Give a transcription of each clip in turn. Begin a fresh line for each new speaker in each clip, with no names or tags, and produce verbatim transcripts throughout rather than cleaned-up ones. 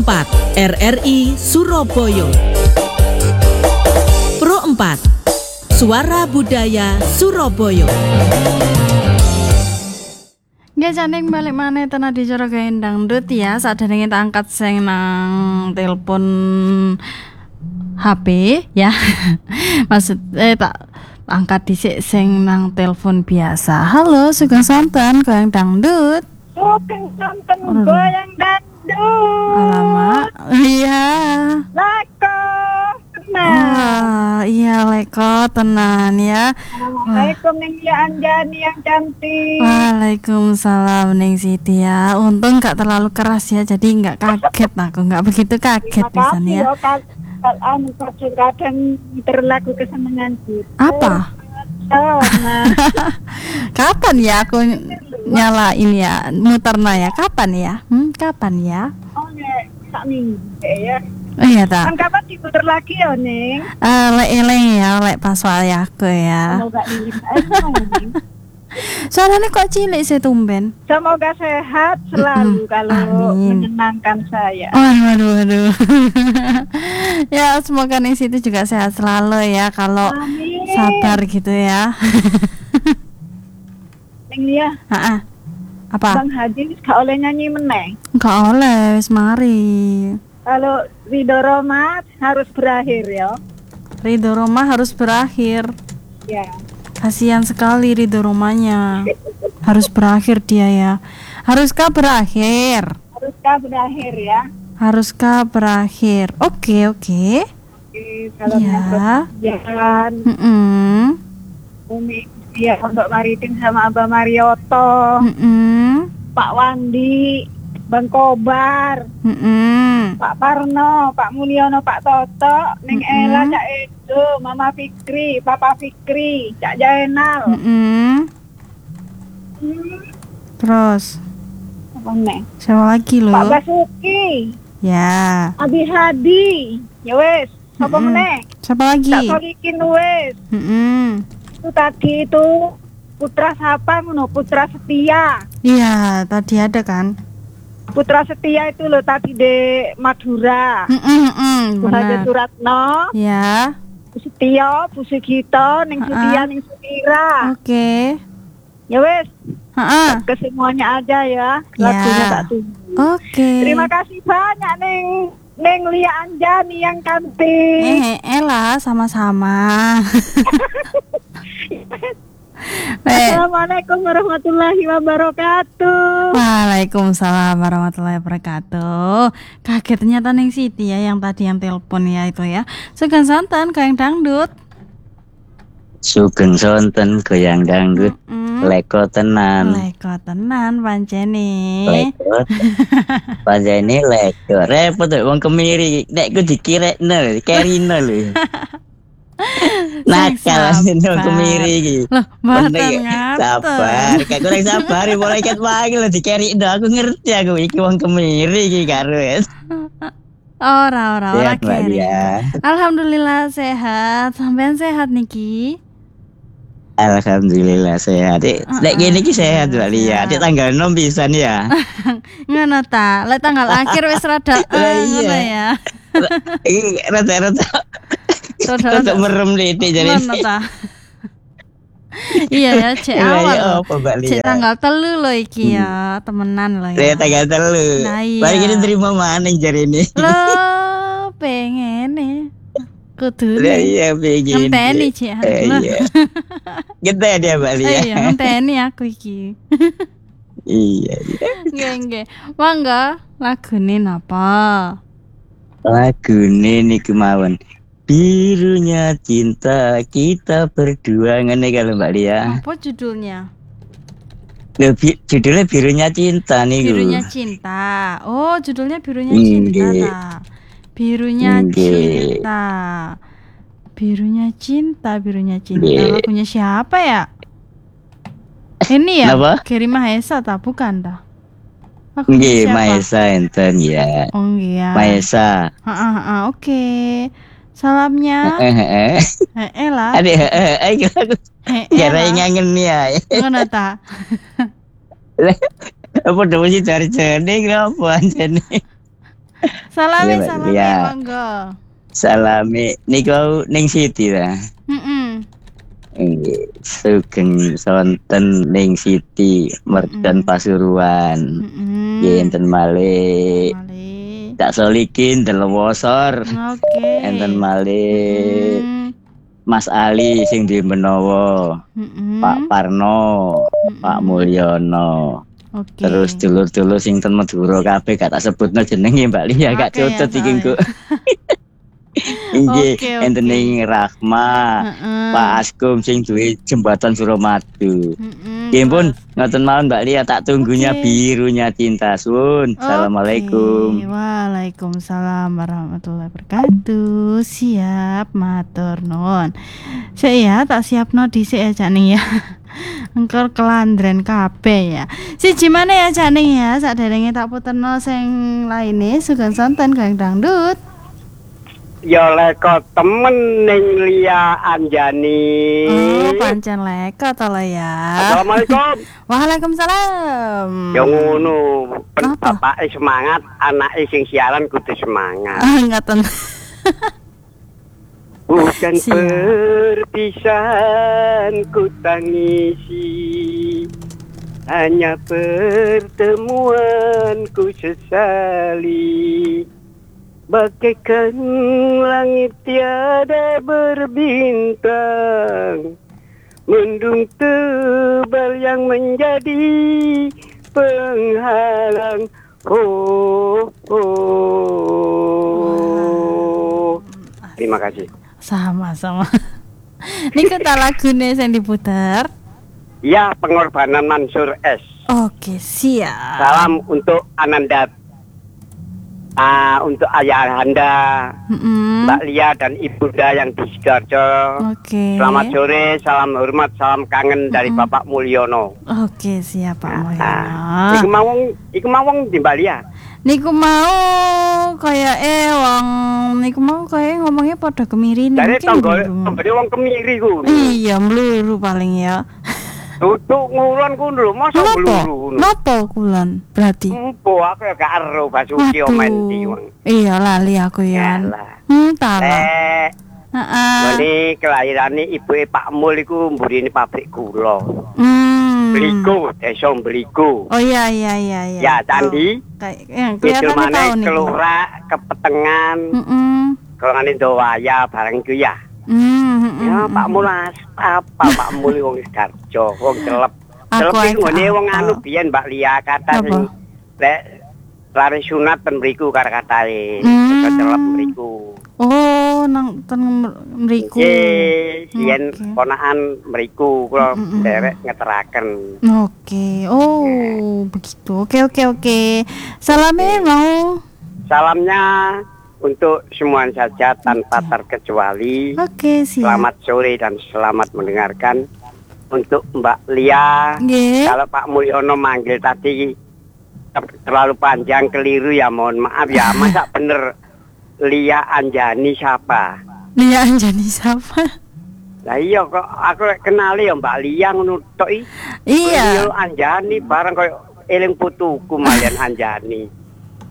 empat R R I Surabaya. Pro empat Suara Budaya Surabaya.
Nggih jane balik maneh ten adicara gendang dangdut ya, sadurunge tak angkat sing nang telepon H P ya. Maksud eh tak angkat dhisik sing nang telepon biasa. Halo, Sugeng Sonten goyang dangdut.
Sugeng Sonten goyang dangdut.
Alamak, iya.
Leko tenan.
Ah, iya Leko tenan ya.
Assalamualaikum Ning Ya Anjani yang cantik.
Waalaikumsalam Ning Siti ya. Untung gak terlalu keras ya, jadi nggak kaget aku, nggak begitu kaget di sana ya.
Kalau kadang terlaku kesenangan gitu.
Apa?
Oh, nah.
Kapan ya aku nyalain ya, muterna ya? Kapan ya? Hmm, kapan ya?
Oh, nek sak minggu ya.
Oh iya tak.
Kan kapan diputer lagi ya, Ning?
Eh, lek eleng ya, lek pas wayahku ya.
Semoga iling aja, Ning.
Suaranya kok cilik sih tumben.
Semoga sehat selalu.
Mm-mm.
Kalau
Amin.
menyenangkan saya.
Waduh, waduh, waduh. Ya semoga nih situ juga sehat selalu ya. Kalau
Amin.
sabar gitu ya.
Ning Lia,
Heeh. Apa?
Bang Haji gak oleh nyanyi meneng.
Enggak oleh, wis mari.
Kalau Ridho Roma harus berakhir ya.
Ridho Roma harus berakhir.
Ya.
Kasihan sekali Ridho Romanya. Harus berakhir dia ya. Haruskah berakhir?
Haruskah berakhir ya?
Haruskah berakhir? Oke, oke.
Oke, salam
Ya.
jalan.
Mm-mm.
Umi, ya untuk Maritin sama Abah Marioto,
Mm-mm.
Pak Wandi, Bang Kobar,
Mm-mm.
Pak Parno, Pak Mulyono, Pak Toto, Ning
Mm-mm.
Ella, Cak Edo, Mama Fikri, Papa Fikri, Cak Jainal.
Mm-mm.
Hmm,
Terus
apa nih?
siapa lagi lo?
Pak Basuki,
Ya.
Abi Hadi, ya wes, apa
Mm-mm.
meneh?
Siapa lagi?
Tak solikin wes.
Mm-mm.
Itu tadi itu Putra siapa ngono, Putra Setia.
Iya, tadi ada kan?
Putra Setia itu loh tadi di Madura.
Mm-mm.
Bu Haja
Benar.
Suratno,
Ya.
Bu Setia, Bu Sugito, Ning Setia, Ning Sutira.
Oke.
Ya wes,
Heeh.
ke semuanya aja ya.
Ya.
Lagunya tak tunggu.
Oke.
Terima kasih banyak Ning Ning Lia Anjani yang cantik.
Eh, eh lah, sama-sama. Eh.
Assalamualaikum warahmatullahi wabarakatuh.
Waalaikumsalam warahmatullahi wabarakatuh. Kaget ternyata Ning Siti ya yang tadi yang telepon ya itu ya. Sugeng Sonten goyang dangdut.
Sugeng Sonten goyang dangdut.
Mm-mm.
Leko tenan.
Leko tenan pancene.
Leko. Panjene leko. Repot tuh wong kemiri. Nek ku dikirekno, kerino lho. Nakal sing wong kemiri iki.
Loh, mboten
Bener,
ngaten.
sabar, kayak kurang sabar, malaikat panggil di kerikno. Aku ngerti aku iki wong kemiri iki karo wis.
Ora ora ora
Sehat, Mbak
keri.
Lia.
Alhamdulillah sehat. Sampean sehat niki?
Alhamdulillah sehat. Dik, nek gini iki sehat Mbak Lia. Dik tanggal enam pisan ya.
Ngono ta. Lek tanggal akhir wis rada
Lah
eh,
iya.
ngono ya.
Iki rada-rada
Rada
rada merem titik jadi.
ngono ta. Iya ya, cek
Iya,
awal.
iya,
loh.
apa, Mbak Lia?
Cek tanggal telu loh iki ya, temenan loh
Saya
ya.
tanggal telu.
Nah, iya.
Balik ini terima maning jari ini.
Loh, pengen nih. Kudu
Lah
nih.
iya begini.
Ngenteni cek.
Eh,
Loh.
iya. Gede dia Mbak Lia.
Iya, ngenteni aku iki.
Iya, iya.
Nggih, nggih. Mangga, lagune napa?
Lagu ini kemauan. Birunya cinta kita berdua ngene kalau Mbak Lia.
Apa judulnya?
Loh, bi- judulnya Birunya Cinta nih.
Birunya Cinta. Oh, judulnya Birunya
Nggih.
Cinta ta. Birunya
Nggih.
Cinta. Birunya Cinta, Birunya Cinta.
Nggih.
Lagunya siapa ya? Ini ya?
Napa?
Geri Mahesa ta, bukan ta? Lagunya
Nggih,
siapa?
Maesa enten ya.
Oh iya.
Maesa.
Heeh, heeh, oke. Salamnya.
Eh eh.
Heeh lah.
Adik eh eh eh aku
Heeh
kira
lah.
ngangen ya.
Ngono ta?
Apa dhewe sih cari jane kenapa anjene?
Salame
Iya, Mbak
salame
Lia.
monggo.
Salame niku ning Siti ta.
Heeh.
Nggih, sugeng sonten ning Siti Merdan Pasuruan.
Heeh.
Nggih enten malih
Mali.
Tak Solikin Delewosor.
Oke.
Enten malih
Hmm.
Mas Ali sing di Menowo.
Mm-mm.
Pak Parno, Pak Mulyono.
Oke.
Terus dulur-dulur sing ten Madura kabeh gak tak sebutno jenenge Mbak Lia gak
Oke, ya,
cocot iki
soalnya.
kok. Inggih,
Oke,
enten
oke.
ing Rahma,
Heeh.
Pak Askum sing duwe jembatan Suramadu.
Mm-mm,
Nggih pun,
terus.
ngoten mawon Mbak Lia tak tunggunya
Oke.
birunya cinta sun. Assalamualaikum.
Oke, Waalaikumsalam warahmatullahi wabarakatuh. Siap, matur nuwun. Sik ya, tak siapno dhisik ya Cak Ning ya. Engko kelandren kabeh ya. Siji maneh ya Cak Ning ya, saderenge tak puterno sing laine sugeng sonten Gang Dangdut.
Ya leko temen ning Lia Anjani.
Oh, pancen leko to lho ya.
Assalamualaikum.
Waalaikumsalam.
Ya ngono, pen
Apa?
bapake semangat, anake sing siaran kudu semangat.
Ah, ngaten.
Bukan
Siap.
perpisahan ku tangisi, hanya pertemuan ku sesali. Bagaikan langit tiada berbintang, mendung tebal yang menjadi penghalang. Oh, oh. Terima kasih.
Sama-sama. Niku ta lagune sing diputer.
Ya, pengorbanan Mansur S.
Oke, siap.
Salam untuk Ananda, ah, untuk ayah Anda,
Mm-mm.
Mbak Lia dan Ibunda yang di Sidoarjo.
Oke.
Selamat sore, salam hormat, salam kangen dari
Mm-mm.
Bapak Mulyono.
Oke, siap Pak
Ah,
Mulyono.
iku mawong, iku mawong di Mbak Lia.
Niku mau kaya eh wong niku mau kaya ngomongnya pada kemiri
Dari
mungkin
tonggo,
belum.
tonggo wong kemiri ku.
Iya, mluru paling ya.
Tutuk ngulon ku lho, masa
Napa?
bluru.
Napa kulon berarti?
Empo aku ya gak ero Basuki Omenti wong.
Iya lali aku ya.
Yalah.
Hmm, tala.
Eh,
Heeh.
ini kelahirane ibuke Pak Mul iku mburine pabrik gula.
Hmm.
Beligo, desa Beligo.
Oh iya iya iya iya.
Ya, Candi.
Oh, kayak yang
Kidul
kelihatan tahu
maneh
nih.
kelurak kepetengan,
Heeh.
golongane Dowaya bareng iku ya.
Hmm.
Ya, Pak Mulas, apa Pak Mul wong Sidoarjo, wong celep.
Aku
Celep iku
aja
ngene wong
apal.
anu biyen Mbak Lia kata
Apa?
sing lek lari sunat ten mriku karo katae.
Hmm.
Iso celep mriku.
Oh, nang ten mriku.
Nggih, yen
Oke.
ponakan mriku kula
Mm, mm, mm.
derek ngeteraken.
Oke. Oh, begitu. Oke oke oke. Salame mau.
Salamnya untuk semua saja tanpa terkecuali.
Oke, siap.
Selamat sore dan selamat mendengarkan. Untuk Mbak Lia,
Nggih.
kalau Pak Mulyono manggil tadi ter- terlalu panjang keliru ya mohon maaf ya. Masa bener Lia Anjani siapa?
Lia Anjani siapa?
Lah iya kok aku lek kenali ya Mbak Lia ngono tok i.
Iya.
Lia Anjani bareng koyo eling putuku malian Anjani.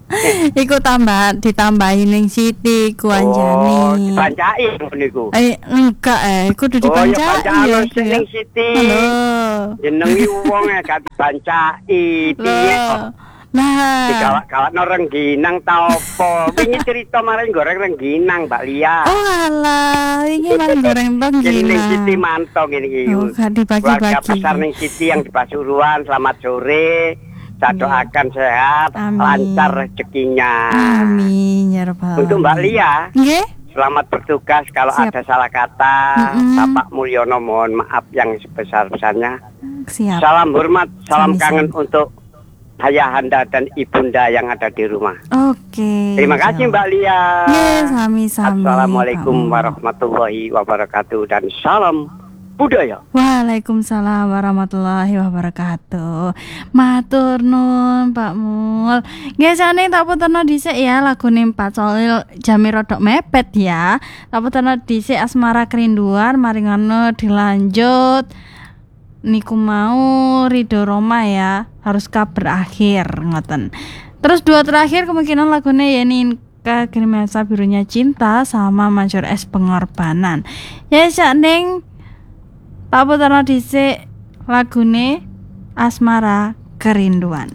Iku tambah ditambahin ning Siti ku
Oh,
Anjani.
dibancai ngono iku.
Eh enggak eh kudu
Oh ya
dibancai
bancaan
ya.
sing ning Siti.
Halo.
Jenengi wong e gak dibancai piye kok.
Lah.
Dikawak-kawakno rengginang ta apa? Wingi cerita maring goreng rengginang Mbak Lia.
Oh alah, ini mah goreng
Jadi ning Siti
bangkina.
mantong ini.
Oh, gak
Keluarga
dibagi-bagi.
besar ning Siti yang di Pasuruan, selamat sore. Saya doakan sehat,
Amin.
lancar rezekinya.
Amin ya rabbal
Untuk Mbak
alamin.
Lia,
Nggih?
selamat bertugas. Kalau
Siap.
ada salah kata,
Mm-mm.
Bapak Mulyono mohon maaf yang sebesar-besarnya.
Siap.
Salam hormat, salam
Sami-sami.
kangen untuk ayahanda dan ibunda yang ada di rumah.
Oke.
Terima kasih Mbak Lia.
Nggih, sami-sami.
Assalamualaikum
Pak Mu.
warahmatullahi wabarakatuh dan salam budaya.
Waalaikumsalam warahmatullahi wabarakatuh. Matur nuwun Pak Mul. Nggih jane tak puterno dhisik ya lagune Pak Solil jame rodok mepet ya. Tak puterno dhisik Asmara Kerinduan mari ngono dilanjut. Niku mau Ridho Roma ya, haruskah berakhir ngoten. Terus dua terakhir kemungkinan lagunya Yeni Inka Grimesa Birunya Cinta sama Major S Pengorbanan. Ya sak ning tak puterno dhisik lagune Asmara Kerinduan.